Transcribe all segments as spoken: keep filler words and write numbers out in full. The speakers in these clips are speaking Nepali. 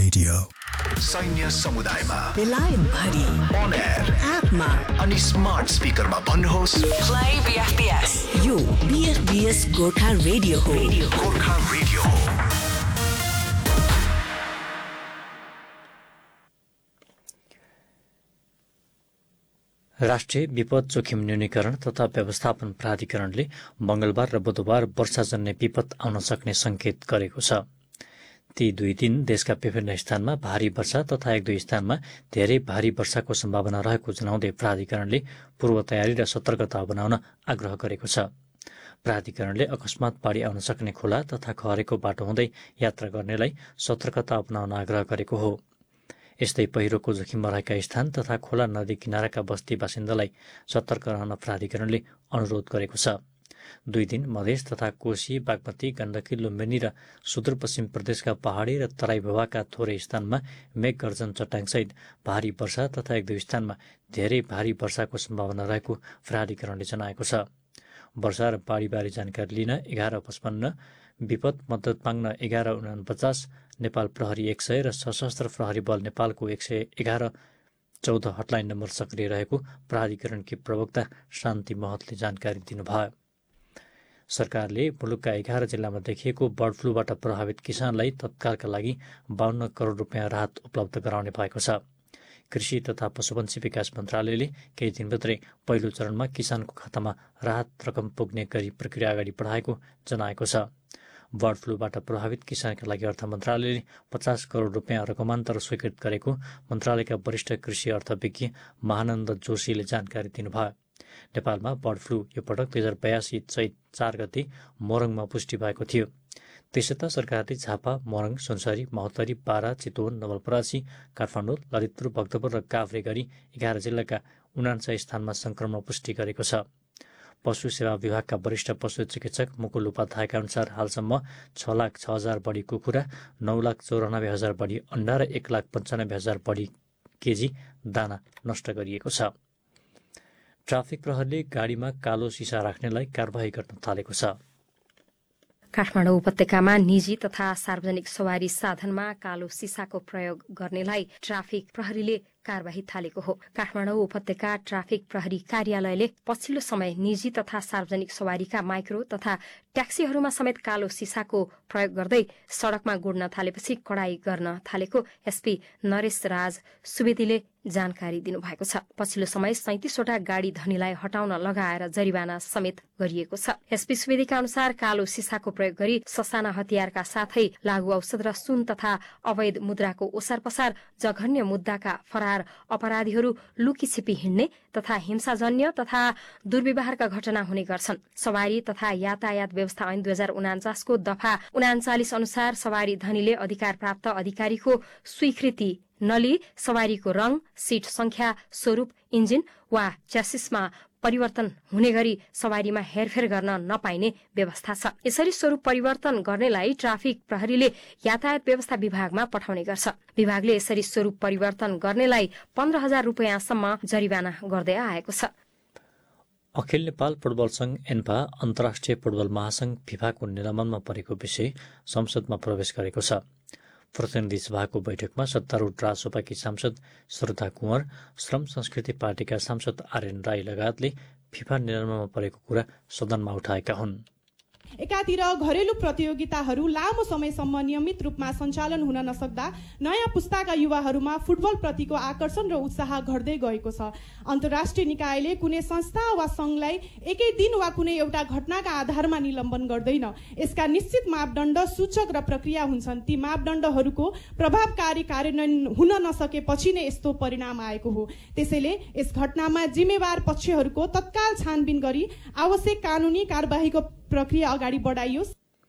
Radio. सैन्य समुदायमा बेलायत भरि on air एपमा अनि स्मार्ट स्पिकरमा भन्नुहोस् Play B F B S. यो B F B S Gorkha radio हो. गोर्खा रेडियो हो. राष्ट्रिय विपद जोखिम न्यूनीकरण तथा व्यवस्थापन प्राधिकरणले मंगलबार र बुधबार वर्षाजन्य विपद आउन सक्ने संकेत गरेको छ। ती दुई दिन देशका विभिन्न स्थानमा भारी वर्षा तथा एक दुई स्थानमा धेरै भारी वर्षाको सम्भावना रहेको जनाउँदै प्राधिकरणले पूर्व तयारी र सतर्कता बनाउन आग्रह गरेको छ। प्राधिकरणले अकस्मात बाढी आउन सक्ने खोला तथा खहरेको बाटो हुँदै यात्रा गर्नेलाई सतर्कता अपनाउन आग्रह गरेको हो। यस्तै पहिरोको जोखिममा रहेका स्थान तथा खोला नदी किनाराका बस्ती बासिन्दालाई सतर्क रहन प्राधिकरणले अनुरोध गरेको छ। दुई दिन मधेस तथा कोशी, बागमती, गण्डकी, लुम्बिनी र सुदूरपश्चिम प्रदेशका पहाडी र तराई भूभागका थोरै स्थानमा मेघ गर्जन चट्याङसहित भारी वर्षा तथा एक दुई स्थानमा धेरै भारी वर्षाको सम्भावना रहेको प्राधिकरणले जनाएको छ। वर्षा र बाढीबारे जानकारी लिन एघार पचपन्न, विपद मद्दत माग्न एघार उनापचास, नेपाल प्रहरी एक सय र सशस्त्र प्रहरी बल नेपालको एक सय एघार चौध हटलाइन नम्बर सक्रिय रहेको प्राधिकरणकी प्रवक्ता शान्ति महतले जानकारी दिनुभयो। सरकारले मुलुकका एघार जिल्लामा देखिएको बर्ड फ्लूबाट प्रभावित किसानलाई तत्कालका लागि बाहन्न करोड रुपियाँ राहत उपलब्ध गराउने भएको छ। कृषि तथा पशुपन्छी विकास मन्त्रालयले केही दिनभित्रै पहिलो चरणमा किसानको खातामा राहत रकम पुग्ने गरी प्रक्रिया अगाडि बढाएको जनाएको छ। बर्ड फ्लूबाट प्रभावित किसानका लागि अर्थ मन्त्रालयले पचास करोड रुपियाँ रकमान्तर स्वीकृत गरेको मन्त्रालयका वरिष्ठ कृषि अर्थविज्ञ महानन्द जोशीले जानकारी दिनुभयो। नेपालमा बर्ड फ्लू यो पटक दुई हजार बयासी चैत चार गते मोरङमा पुष्टि भएको थियो। त्यसयता सरकारले झापा, मोरङ, सुनसरी, महोत्तरी, बारा, चितवन, नवलपरासी, काठमाडौँ, ललितपुर, भक्तपुर र काभ्रे गरी एघार जिल्लाका उनान्सय स्थानमा संक्रमण पुष्टि गरेको छ। पशु सेवा विभागका वरिष्ठ पशु चिकित्सक मुकुल उपाध्यायका अनुसार हालसम्म छ लाख छ हजार बढी कुखुरा, नौ लाख चौरानब्बे हजार बढी अण्डा र एक लाख पन्चानब्बे हजार बढी केजी दाना नष्ट गरिएको छ। ट्राफिक प्रहरीले गाडीमा कालो सिसा राख्नेलाई कारबाही गर्न थालेको छ। काठमाडौँ उपत्यकामा निजी तथा सार्वजनिक सवारी साधनमा कालो सिसाको प्रयोग गर्नेलाई ट्राफिक प्रहरीले कारबाही थालेको हो। काठमाडौँ उपत्यका ट्राफिक प्रहरी कार्यालयले पछिल्लो समय निजी तथा सार्वजनिक सवारीका माइक्रो तथा ट्याक्सीहरूमा समेत कालो सिसाको प्रयोग गर्दै सड़कमा गुड्न थालेपछि कडाई गर्न थालेको एसपी नरेश राज सुवेदीले जानकारी दिनुभएको छ। पछिल्लो समय सैंतीसवटा गाड़ी धनीलाई हटाउन लगाएर जरिवाना समेत गरिएको छ। एसपी सुवेदीका अनुसार कालो सिसाको प्रयोग गरी ससाना हतियारका साथै लागू औषध र सुन तथा अवैध मुद्राको ओसार पसार जघन्य मुद्दाका फरार अपराधीहरू लुकी छिपी हिँड्ने तथा हिंसाजन्य तथा दुर्व्यवहारका घटना हुने गर्छन्। सवारी तथा यातायात व्यवस्था ऐन दुई हजार उनाचासको दफा उनाचालिस अनुसार सवारी धनीले अधिकार प्राप्त अधिकारीको स्वीकृति नलिई सवारीको रंग, सीट संख्या, स्वरूप, इन्जिन वा च्यासिसमा परिवर्तन हुने गरी सवारीमा हेरफेर गर्न नपाइने व्यवस्था छ। यसरी स्वरूप परिवर्तन गर्नेलाई ट्राफिक प्रहरीले यातायात व्यवस्था विभागमा पठाउने गर्छ। विभागले यसरी स्वरूप परिवर्तन गर्नेलाई पन्ध्र हजार रुपियाँसम्म जरिवाना गर्दै आएको छ। अखिल नेपाल फुटबल संघ एन्फा अन्तर्राष्ट्रिय फुटबल महासंघ फिफाको निलम्बनमा परेको विषय संसदमा प्रवेश गरेको छ। प्रतिनिधि सभाको बैठकमा सत्तारूढ राजसभाकी सांसद श्रद्धा कुँवर, श्रम संस्कृति पार्टीका सांसद आर्यन राई लगायतले फिफा निलम्बनमा परेको कुरा सदनमा उठाएका हुन्। एकातिर घरेलु प्रतियोगिताहरू लामो समयसम्म नियमित रूपमा सञ्चालन हुन नसक्दा नयाँ पुस्ताका युवाहरूमा फुटबल प्रतिको आकर्षण र उत्साह घट्दै गएको छ। अन्तर्राष्ट्रिय निकायले कुनै संस्था वा संघलाई एकै दिन वा कुनै एउटा घटनाका आधारमा निलम्बन गर्दैन। यसका निश्चित मापदण्ड, सूचक र प्रक्रिया हुन्छन्। ती मापदण्डहरूको प्रभावकारी कार्यान्वयन हुन नसकेपछि नै यस्तो परिणाम आएको हो। त्यसैले यस घटनामा जिम्मेवार पक्षहरूको तत्काल छानबिन गरी आवश्यक कानूनी कारबाहीको प्रक्रिया अगाडि बढाइयोस्।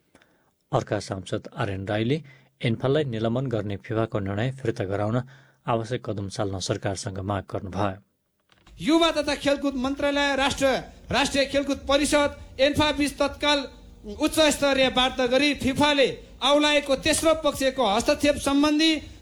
अर्का सांसद आर्यन राईले एन्फालाई निलम्बन गर्ने फिफाको निर्णय फिर्ता गराउन आवश्यक कदम चाल्न सरकारसँग माग गर्नुभयो। युवा तथा खेलकुद मन्त्रालय, राष्ट्र राष्ट्रिय खेलकुद परिषद, एन्फा बीच तत्काल उच्च स्तरीय वार्ता गरी फिफाले औलाएको तेस्रो पक्षको हस्तक्षेप सम्बन्धी